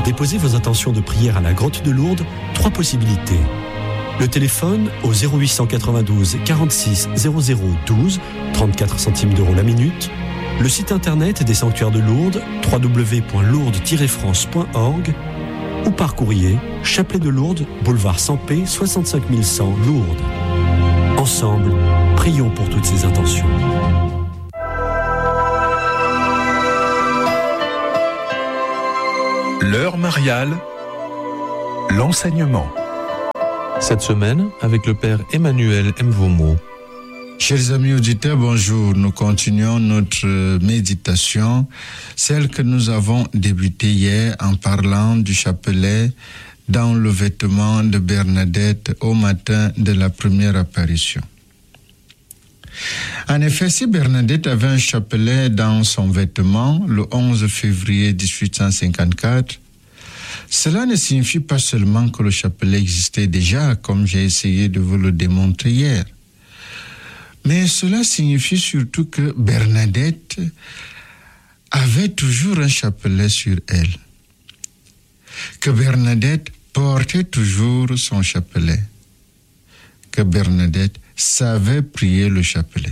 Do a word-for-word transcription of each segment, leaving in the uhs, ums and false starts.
déposer vos intentions de prière à la Grotte de Lourdes, trois possibilités. Le téléphone au zéro huit cent quatre-vingt-douze quarante-six zéro zéro douze, trente-quatre centimes d'euros la minute. Le site internet des sanctuaires de Lourdes, w w w point lourdes tiret france point org, ou par courrier, Chapelet de Lourdes, boulevard Sampé, soixante-cinq mille cent, Lourdes. Ensemble, prions pour toutes ces intentions. L'heure mariale, l'enseignement. Cette semaine, avec le Père Emmanuel Mvomo. Chers amis auditeurs, bonjour. Nous continuons notre méditation, celle que nous avons débutée hier en parlant du chapelet dans le vêtement de Bernadette au matin de la première apparition. En effet, si Bernadette avait un chapelet dans son vêtement le onze février dix-huit cent cinquante-quatre, cela ne signifie pas seulement que le chapelet existait déjà, comme j'ai essayé de vous le démontrer hier. Mais cela signifie surtout que Bernadette avait toujours un chapelet sur elle. Que Bernadette portait toujours son chapelet. Que Bernadette savait prier le chapelet.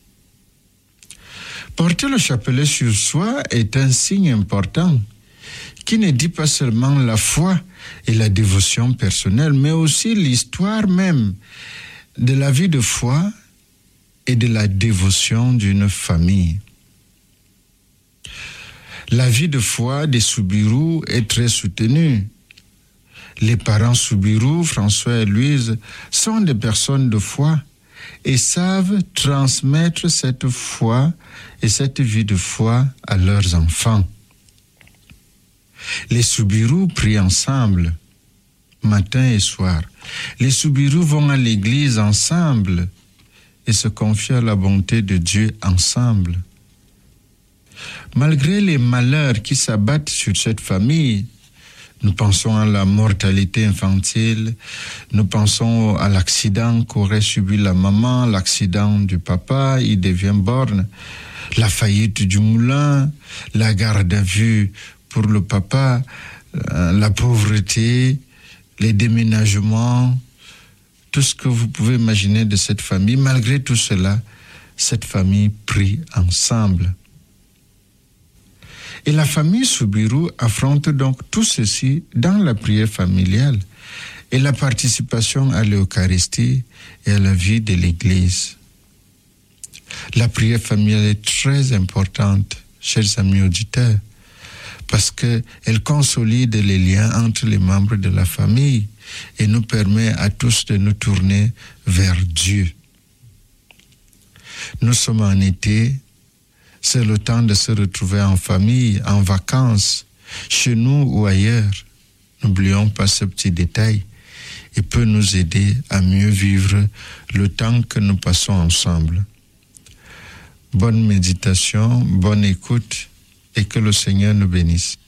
Porter le chapelet sur soi est un signe important qui ne dit pas seulement la foi et la dévotion personnelle, mais aussi l'histoire même de la vie de foi et de la dévotion d'une famille. La vie de foi des Soubirous est très soutenue. Les parents Soubirous, François et Louise, sont des personnes de foi et savent transmettre cette foi et cette vie de foi à leurs enfants. Les Soubirous prient ensemble, matin et soir. Les Soubirous vont à l'église ensemble et se confient à la bonté de Dieu ensemble. Malgré les malheurs qui s'abattent sur cette famille, nous pensons à la mortalité infantile, nous pensons à l'accident qu'aurait subi la maman, l'accident du papa, il devient borgne, la faillite du moulin, la garde à vue pour le papa, euh, la pauvreté, les déménagements, tout ce que vous pouvez imaginer de cette famille. Malgré tout cela, cette famille prie ensemble. Et la famille Soubirous affronte donc tout ceci dans la prière familiale et la participation à l'Eucharistie et à la vie de l'Église. La prière familiale est très importante, chers amis auditeurs, parce qu'elle consolide les liens entre les membres de la famille et nous permet à tous de nous tourner vers Dieu. Nous sommes en été, c'est le temps de se retrouver en famille, en vacances, chez nous ou ailleurs. N'oublions pas ce petit détail. Il peut nous aider à mieux vivre le temps que nous passons ensemble. Bonne méditation, bonne écoute et que le Seigneur nous bénisse.